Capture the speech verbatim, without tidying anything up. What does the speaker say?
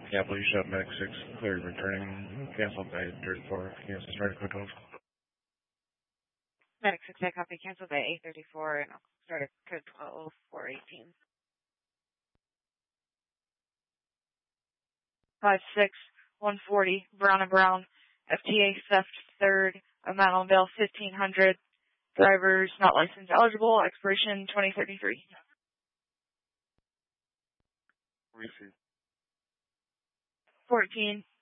Yeah, please show up Medic six, cleared returning, canceled by thirty-four, cancel started code twelve. Medic six, I copy, canceled by eight thirty-four, and I'll start at code twelve, four eighteen. five six, one forty, Brown and Brown, F T A theft third, amount on bail fifteen hundred, drivers not license eligible, expiration twenty thirty-three. Receive. fourteen,